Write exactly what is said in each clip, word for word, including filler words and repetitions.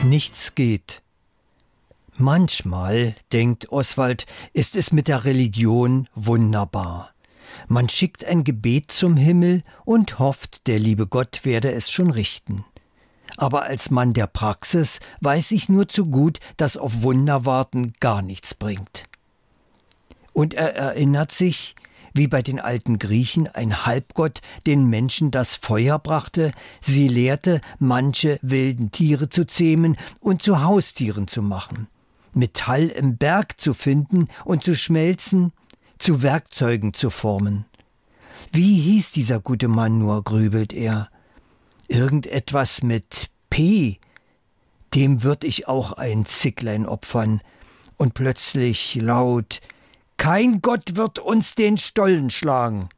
Nichts geht. Manchmal, denkt Oswald, ist es mit der Religion wunderbar. Man schickt ein Gebet zum Himmel und hofft, der liebe Gott werde es schon richten. Aber als Mann der Praxis weiß ich nur zu gut, dass auf Wunder warten gar nichts bringt. Und er erinnert sich, wie bei den alten Griechen ein Halbgott den Menschen das Feuer brachte, sie lehrte, manche wilden Tiere zu zähmen und zu Haustieren zu machen, Metall im Berg zu finden und zu schmelzen, zu Werkzeugen zu formen. Wie hieß dieser gute Mann nur, grübelt er. Irgendetwas mit P. Dem würd ich auch ein Zicklein opfern. Und plötzlich laut: Kein Gott wird uns den Stollen schlagen.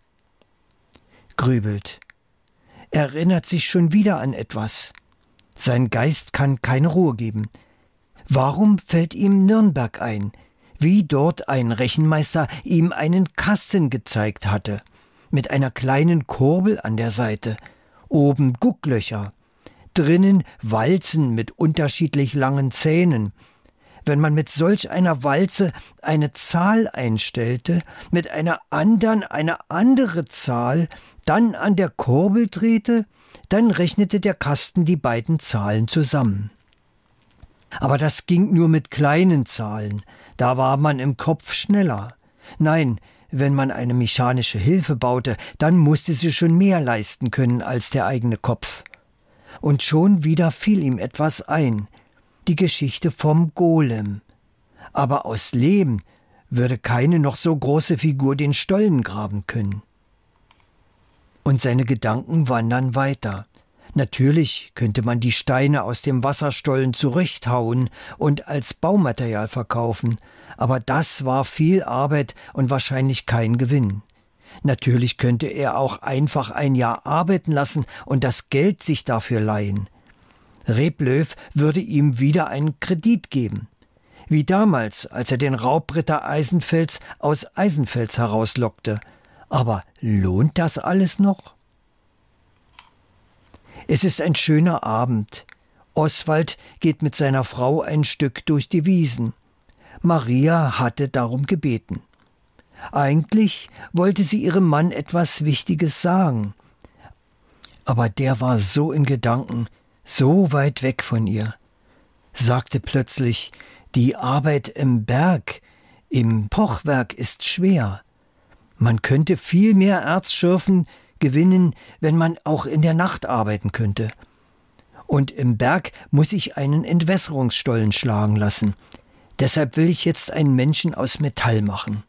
Grübelt. Erinnert sich schon wieder an etwas. Sein Geist kann keine Ruhe geben. Warum fällt ihm Nürnberg ein, wie dort ein Rechenmeister ihm einen Kasten gezeigt hatte, mit einer kleinen Kurbel an der Seite, oben Gucklöcher, drinnen Walzen mit unterschiedlich langen Zähnen. Wenn man mit solch einer Walze eine Zahl einstellte, mit einer andern eine andere Zahl, dann an der Kurbel drehte, dann rechnete der Kasten die beiden Zahlen zusammen. Aber das ging nur mit kleinen Zahlen, da war man im Kopf schneller. Nein, wenn man eine mechanische Hilfe baute, dann musste sie schon mehr leisten können als der eigene Kopf. Und schon wieder fiel ihm etwas ein, die Geschichte vom Golem. Aber aus Lehm würde keine noch so große Figur den Stollen graben können. Und seine Gedanken wandern weiter. Natürlich könnte man die Steine aus dem Wasserstollen zurechthauen und als Baumaterial verkaufen, aber das war viel Arbeit und wahrscheinlich kein Gewinn. Natürlich könnte er auch einfach ein Jahr arbeiten lassen und das Geld sich dafür leihen. Reblöw würde ihm wieder einen Kredit geben. Wie damals, als er den Raubritter Eisenfels aus Eisenfels herauslockte. Aber lohnt das alles noch? Es ist ein schöner Abend. Oswald geht mit seiner Frau ein Stück durch die Wiesen. Maria hatte darum gebeten. Eigentlich wollte sie ihrem Mann etwas Wichtiges sagen. Aber der war so in Gedanken, so weit weg von ihr. Sagte plötzlich, die Arbeit im Berg, im Pochwerk ist schwer. Man könnte viel mehr Erzschürfen gewinnen, wenn man auch in der Nacht arbeiten könnte. Und im Berg muss ich einen Entwässerungsstollen schlagen lassen. Deshalb will ich jetzt einen Menschen aus Metall machen.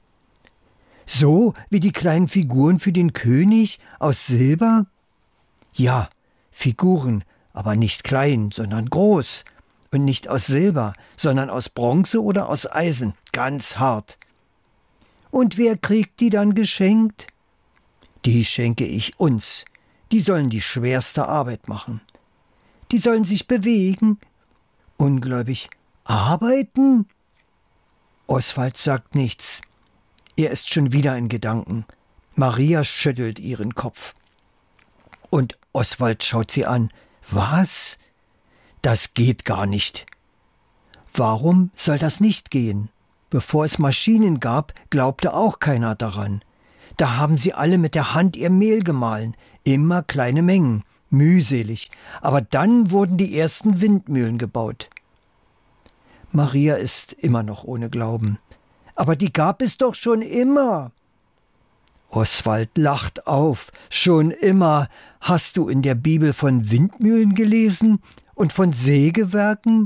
So wie die kleinen Figuren für den König aus Silber? Ja, Figuren, aber nicht klein, sondern groß. Und nicht aus Silber, sondern aus Bronze oder aus Eisen, ganz hart. Und wer kriegt die dann geschenkt? Die schenke ich uns. Die sollen die schwerste Arbeit machen. Die sollen sich bewegen. Ungläubig. Arbeiten? Oswald sagt nichts. Er ist schon wieder in Gedanken. Maria schüttelt ihren Kopf. Und Oswald schaut sie an. Was? Das geht gar nicht. Warum soll das nicht gehen? Bevor es Maschinen gab, glaubte auch keiner daran. Da haben sie alle mit der Hand ihr Mehl gemahlen, immer kleine Mengen, mühselig. Aber dann wurden die ersten Windmühlen gebaut. Maria ist immer noch ohne Glauben. Aber die gab es doch schon immer. Oswald lacht auf. Schon immer. Hast du in der Bibel von Windmühlen gelesen und von Sägewerken?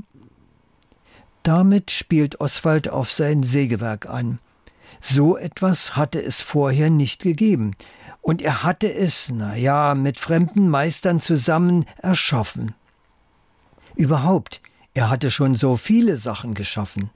Damit spielt Oswald auf sein Sägewerk an. So etwas hatte es vorher nicht gegeben. Und er hatte es, na ja, mit fremden Meistern zusammen erschaffen. Überhaupt, er hatte schon so viele Sachen geschaffen.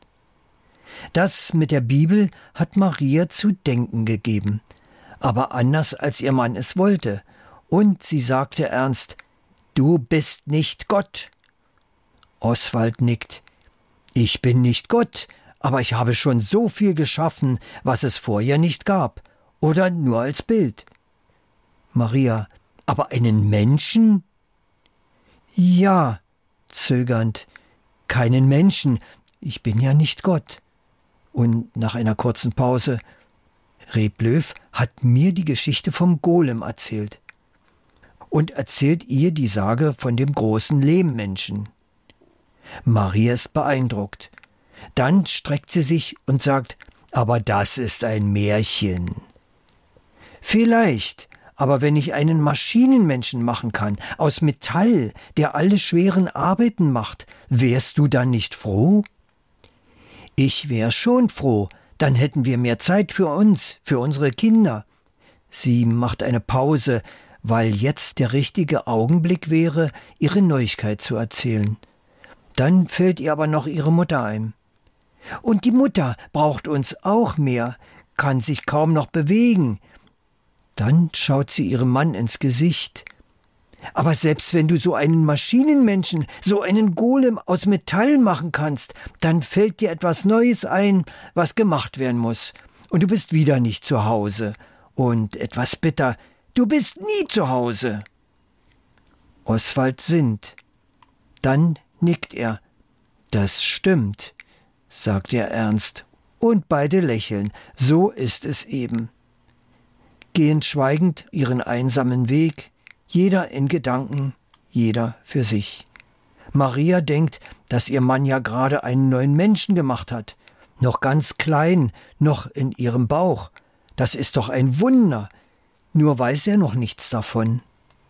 Das mit der Bibel hat Maria zu denken gegeben. Aber anders als ihr Mann es wollte. Und sie sagte ernst: Du bist nicht Gott. Oswald nickt. Ich bin nicht Gott, aber ich habe schon so viel geschaffen, was es vorher nicht gab. Oder nur als Bild. Maria: Aber einen Menschen? Ja, zögernd: »Keinen Menschen, ich bin ja nicht Gott.« Und nach einer kurzen Pause: »Reb Löw hat mir die Geschichte vom Golem erzählt und erzählt ihr die Sage von dem großen Lehmmenschen.« Maria ist beeindruckt. Dann streckt sie sich und sagt: »Aber das ist ein Märchen.« »Vielleicht, aber wenn ich einen Maschinenmenschen machen kann, aus Metall, der alle schweren Arbeiten macht, wärst du dann nicht froh?« »Ich wär schon froh, dann hätten wir mehr Zeit für uns, für unsere Kinder.« Sie macht eine Pause, weil jetzt der richtige Augenblick wäre, ihre Neuigkeit zu erzählen. Dann fällt ihr aber noch ihre Mutter ein. »Und die Mutter braucht uns auch mehr, kann sich kaum noch bewegen.« Dann schaut sie ihrem Mann ins Gesicht. »Aber selbst wenn du so einen Maschinenmenschen, so einen Golem aus Metall machen kannst, dann fällt dir etwas Neues ein, was gemacht werden muss. Und du bist wieder nicht zu Hause. Und etwas bitter, du bist nie zu Hause.« Oswald sinnt. Dann nickt er. »Das stimmt«, sagt er ernst. Und beide lächeln. So ist es eben. Gehen schweigend ihren einsamen Weg, jeder in Gedanken, jeder für sich. Maria denkt, dass ihr Mann ja gerade einen neuen Menschen gemacht hat. Noch ganz klein, noch in ihrem Bauch. Das ist doch ein Wunder. Nur weiß er noch nichts davon.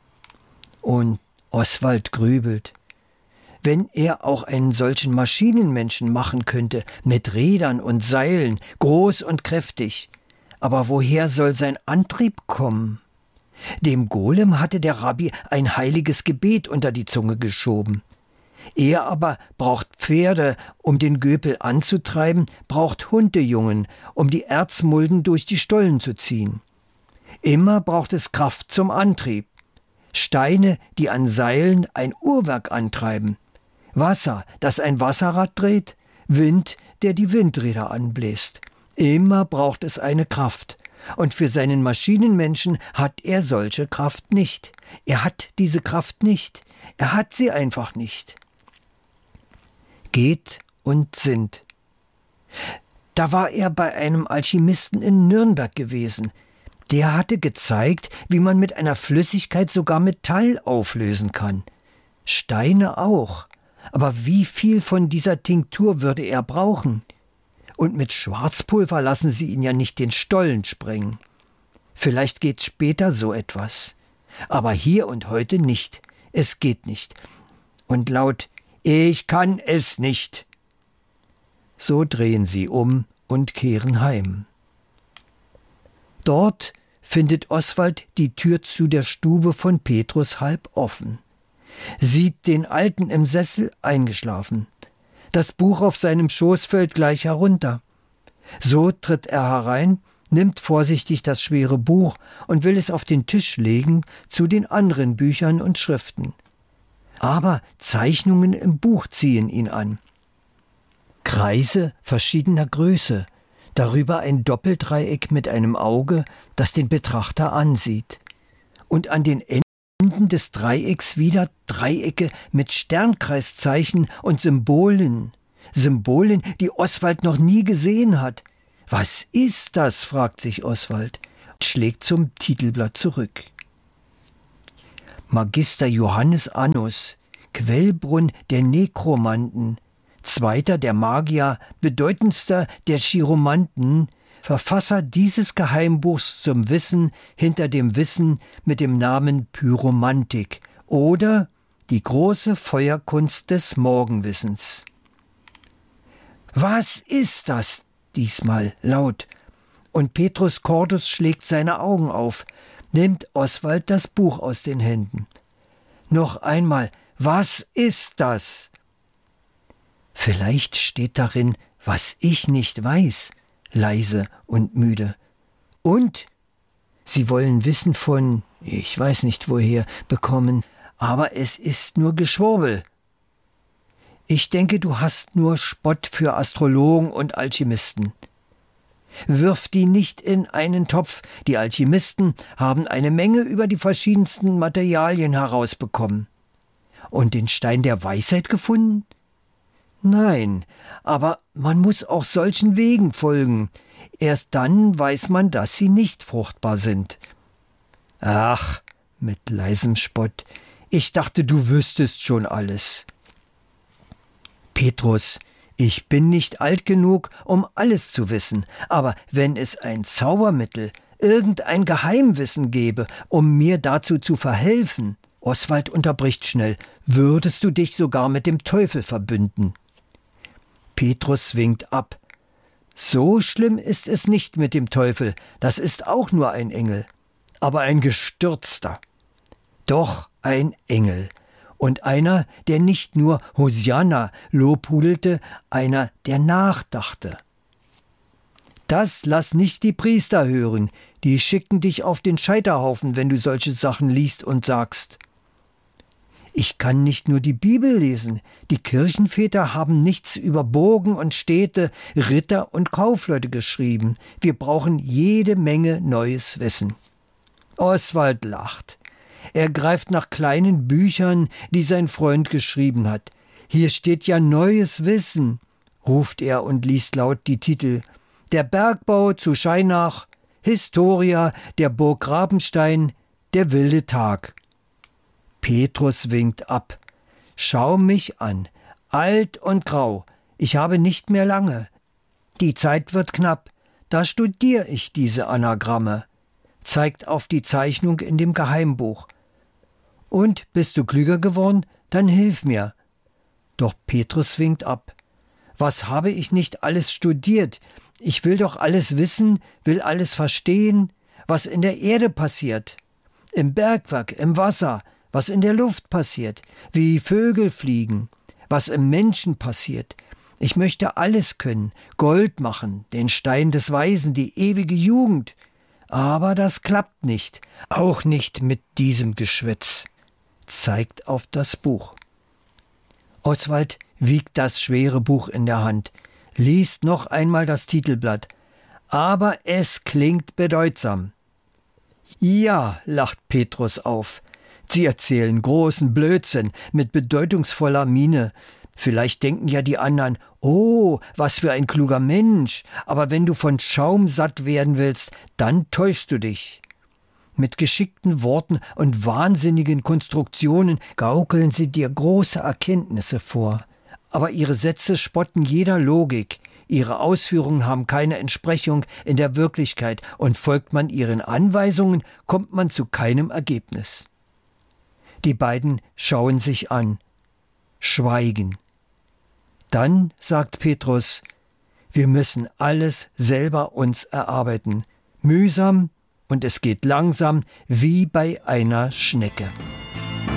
Und Oswald grübelt. Wenn er auch einen solchen Maschinenmenschen machen könnte, mit Rädern und Seilen, groß und kräftig. Aber woher soll sein Antrieb kommen? Dem Golem hatte der Rabbi ein heiliges Gebet unter die Zunge geschoben. Er aber braucht Pferde, um den Göpel anzutreiben, braucht Hundejungen, um die Erzmulden durch die Stollen zu ziehen. Immer braucht es Kraft zum Antrieb. Steine, die an Seilen ein Uhrwerk antreiben. Wasser, das ein Wasserrad dreht. Wind, der die Windräder anbläst. Immer braucht es eine Kraft. Und für seinen Maschinenmenschen hat er solche Kraft nicht. Er hat diese Kraft nicht. Er hat sie einfach nicht. Geht und sinnt. Da war er bei einem Alchemisten in Nürnberg gewesen. Der hatte gezeigt, wie man mit einer Flüssigkeit sogar Metall auflösen kann. Steine auch. Aber wie viel von dieser Tinktur würde er brauchen? Und mit Schwarzpulver lassen sie ihn ja nicht den Stollen sprengen. Vielleicht geht später so etwas. Aber hier und heute nicht. Es geht nicht. Und laut: »Ich kann es nicht.« So drehen sie um und kehren heim. Dort findet Oswald die Tür zu der Stube von Petrus halb offen. Sieht den Alten im Sessel eingeschlafen. Das Buch auf seinem Schoß fällt gleich herunter. So tritt er herein, nimmt vorsichtig das schwere Buch und will es auf den Tisch legen zu den anderen Büchern und Schriften. Aber Zeichnungen im Buch ziehen ihn an. Kreise verschiedener Größe, darüber ein Doppeldreieck mit einem Auge, das den Betrachter ansieht. Und an den Enden des Dreiecks wieder Dreiecke mit Sternkreiszeichen und Symbolen. Symbolen, die Oswald noch nie gesehen hat. Was ist das, fragt sich Oswald, schlägt zum Titelblatt zurück. Magister Johannes Annus, Quellbrunn der Nekromanten, Zweiter der Magier, bedeutendster der Chiromanten, Verfasser dieses Geheimbuchs zum Wissen hinter dem Wissen mit dem Namen Pyromantik oder die große Feuerkunst des Morgenwissens. Was ist das? Diesmal laut. Und Petrus Cordus schlägt seine Augen auf, nimmt Oswald das Buch aus den Händen. Noch einmal, was ist das? Vielleicht steht darin, was ich nicht weiß, leise und müde. Und Sie wollen Wissen von, ich weiß nicht woher, bekommen, aber es ist nur Geschwurbel. Ich denke, du hast nur Spott für Astrologen und Alchemisten. Wirf die nicht in einen Topf. Die Alchemisten haben eine Menge über die verschiedensten Materialien herausbekommen. Und den Stein der Weisheit gefunden? Nein, aber man muss auch solchen Wegen folgen. Erst dann weiß man, dass sie nicht fruchtbar sind. Ach, mit leisem Spott, ich dachte, du wüsstest schon alles. Petrus, ich bin nicht alt genug, um alles zu wissen, aber wenn es ein Zaubermittel, irgendein Geheimwissen gäbe, um mir dazu zu verhelfen, Oswald unterbricht schnell, würdest du dich sogar mit dem Teufel verbünden. Petrus winkt ab. So schlimm ist es nicht mit dem Teufel, das ist auch nur ein Engel, aber ein Gestürzter. Doch ein Engel. Und einer, der nicht nur Hosianna lobhudelte, einer, der nachdachte. Das lass nicht die Priester hören, die schicken dich auf den Scheiterhaufen, wenn du solche Sachen liest und sagst. Ich kann nicht nur die Bibel lesen, die Kirchenväter haben nichts über Burgen und Städte, Ritter und Kaufleute geschrieben. Wir brauchen jede Menge neues Wissen. Oswald lacht. Er greift nach kleinen Büchern, die sein Freund geschrieben hat. Hier steht ja neues Wissen, ruft er und liest laut die Titel. Der Bergbau zu Scheinach, Historia, der Burg Rabenstein, der wilde Tag. Petrus winkt ab. Schau mich an, alt und grau, ich habe nicht mehr lange. Die Zeit wird knapp, da studiere ich diese Anagramme. Zeigt auf die Zeichnung in dem Geheimbuch. Und bist du klüger geworden? Dann hilf mir. Doch Petrus winkt ab. Was habe ich nicht alles studiert? Ich will doch alles wissen, will alles verstehen, was in der Erde passiert. Im Bergwerk, im Wasser, was in der Luft passiert, wie Vögel fliegen, was im Menschen passiert. Ich möchte alles können, Gold machen, den Stein des Weisen, die ewige Jugend. Aber das klappt nicht, auch nicht mit diesem Geschwätz. Zeigt auf das Buch. Oswald wiegt das schwere Buch in der Hand, liest noch einmal das Titelblatt. Aber es klingt bedeutsam. Ja, lacht Petrus auf. Sie erzählen großen Blödsinn mit bedeutungsvoller Miene. Vielleicht denken ja die anderen, oh, was für ein kluger Mensch. Aber wenn du von Schaum satt werden willst, dann täuschst du dich. Mit geschickten Worten und wahnsinnigen Konstruktionen gaukeln sie dir große Erkenntnisse vor. Aber ihre Sätze spotten jeder Logik. Ihre Ausführungen haben keine Entsprechung in der Wirklichkeit und folgt man ihren Anweisungen, kommt man zu keinem Ergebnis. Die beiden schauen sich an, schweigen. Dann sagt Petrus, wir müssen alles selber uns erarbeiten, mühsam und es geht langsam wie bei einer Schnecke.